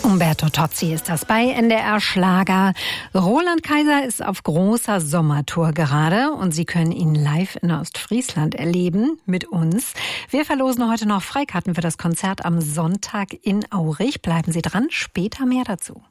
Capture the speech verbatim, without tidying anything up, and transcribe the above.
Umberto Tozzi ist das bei N D R Schlager. Roland Kaiser ist auf großer Sommertour gerade und Sie können ihn live in Ostfriesland erleben mit uns. Wir verlosen heute noch Freikarten für das Konzert am Sonntag in Aurich. Bleiben Sie dran, später mehr dazu.